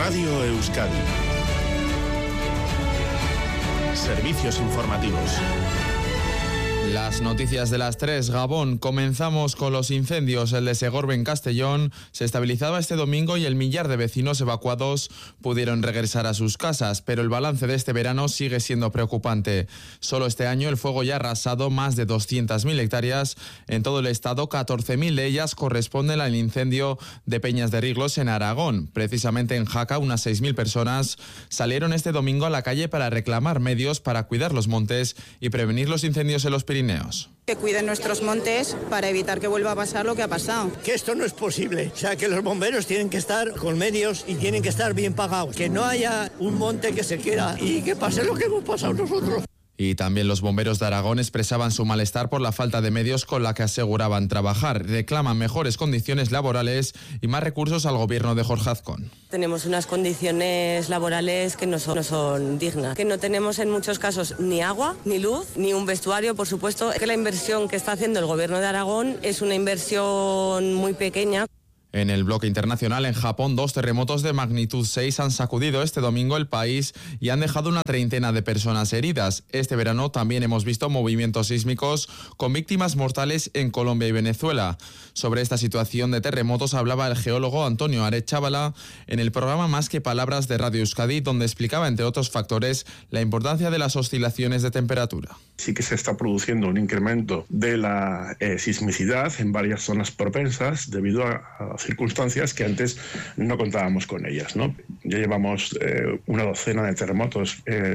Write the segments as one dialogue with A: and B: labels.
A: Radio Euskadi. Servicios informativos.
B: Las noticias de las 3, Gabón. Comenzamos con los incendios. El de Segorbe en Castellón se estabilizaba este domingo y el millar de vecinos evacuados pudieron regresar a sus casas, pero el balance de este verano sigue siendo preocupante. Solo este año el fuego ya ha arrasado más de 200.000 hectáreas en todo el estado. 14.000 de ellas corresponden al incendio de Peñas de Riglos en Aragón. Precisamente en Jaca, unas 6.000 personas salieron este domingo a la calle para reclamar medios para cuidar los montes y prevenir los incendios en los Pirineos.
C: Que cuiden nuestros montes para evitar que vuelva a pasar lo que ha pasado.
D: Que esto no es posible, o sea, que los bomberos tienen que estar con medios y tienen que estar bien pagados. Que no haya un monte que se quiera y que pase lo que hemos pasado nosotros.
B: Y también los bomberos de Aragón expresaban su malestar por la falta de medios con la que aseguraban trabajar. Reclaman mejores condiciones laborales y más recursos al gobierno de Jorge Azcón.
E: Tenemos unas condiciones laborales que no son dignas, que no tenemos en muchos casos ni agua, ni luz, ni un vestuario, por supuesto. Que la inversión que está haciendo el gobierno de Aragón es una inversión muy pequeña.
B: En el bloque internacional, en Japón, 2 terremotos de magnitud 6 han sacudido este domingo el país y han dejado una treintena de personas heridas. Este verano también hemos visto movimientos sísmicos con víctimas mortales en Colombia y Venezuela. Sobre esta situación de terremotos hablaba el geólogo Antonio Arechavala en el programa Más que Palabras de Radio Euskadi, donde explicaba, entre otros factores, la importancia de las oscilaciones de temperatura.
F: Sí que se está produciendo un incremento de la sismicidad en varias zonas propensas debido a circunstancias que antes no contábamos con ellas, ¿no? Ya llevamos una docena de terremotos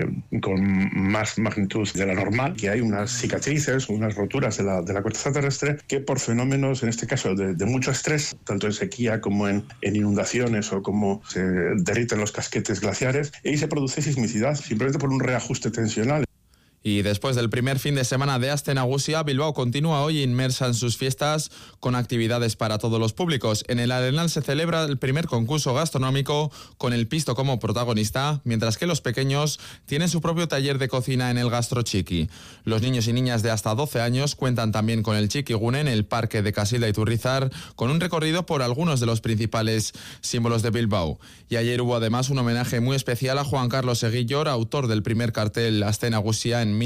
F: con más magnitud de la normal, que hay unas cicatrices, unas roturas de la corteza terrestre que por fenómenos, en este caso de mucho estrés, tanto en sequía como en inundaciones o como se derriten los casquetes glaciares, y se produce sismicidad simplemente por un reajuste tensional.
B: Y después del primer fin de semana de Aste Nagusia, Bilbao continúa hoy inmersa en sus fiestas con actividades para todos los públicos. En el Arenal se celebra el primer concurso gastronómico con el pisto como protagonista, mientras que los pequeños tienen su propio taller de cocina en el Gastro Chiqui. Los niños y niñas de hasta 12 años cuentan también con el Chiquigune en el Parque de Casilda y Turrizar, con un recorrido por algunos de los principales símbolos de Bilbao. Y ayer hubo además un homenaje muy especial a Juan Carlos Eguillor, autor del primer cartel Aste Nagusia en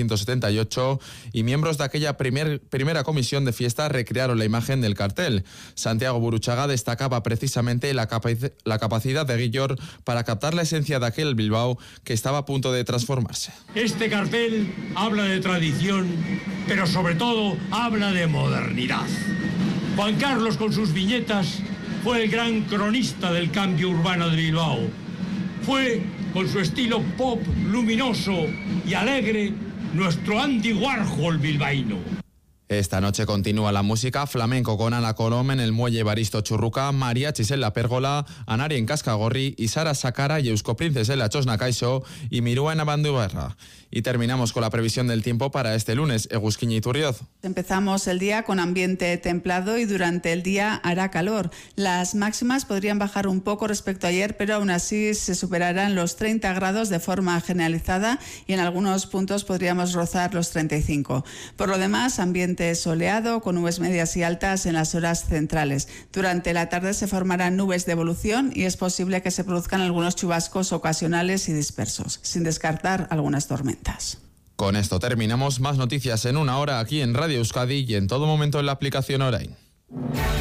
B: 1978, y miembros de aquella primera comisión de fiesta recrearon la imagen del cartel. Santiago Buruchaga destacaba precisamente la capacidad de Eguillor para captar la esencia de aquel Bilbao que estaba a punto de transformarse.
G: Este cartel habla de tradición, pero sobre todo habla de modernidad. Juan Carlos, con sus viñetas, fue el gran cronista del cambio urbano de Bilbao. Fue, con su estilo pop, luminoso y alegre, nuestro Andy Warhol bilbaíno.
B: Esta noche continúa la música flamenco con Ana Colom en el Muelle Baristo Churruca, mariachis en la Pérgola, Anari en Cascagorri, Isara Sakara y Eusko Princes en la Txosna Kaixo y Mirúa en Abanduberra. Y terminamos con la previsión del tiempo para este lunes. Egusquiña Iturrioz.
H: Empezamos el día con ambiente templado y durante el día hará calor. Las máximas podrían bajar un poco respecto a ayer, pero aún así se superarán los 30 grados de forma generalizada y en algunos puntos podríamos rozar los 35. Por lo demás, ambiente soleado con nubes medias y altas en las horas centrales. Durante la tarde se formarán nubes de evolución y es posible que se produzcan algunos chubascos ocasionales y dispersos, sin descartar algunas tormentas.
B: Con esto terminamos. Más noticias en una hora aquí en Radio Euskadi y en todo momento en la aplicación Orain.